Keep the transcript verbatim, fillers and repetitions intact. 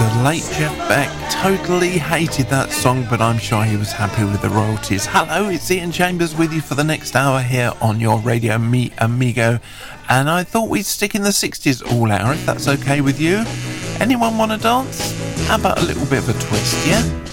The late Jeff Beck totally hated that song, but I'm sure he was happy with the royalties. Hello, it's Ian Chambers with you for the next hour here on your Radio Mi Amigo, and I thought we'd stick in the sixties all hour, if that's okay with you. Anyone want to dance? How about a little bit of a twist, yeah?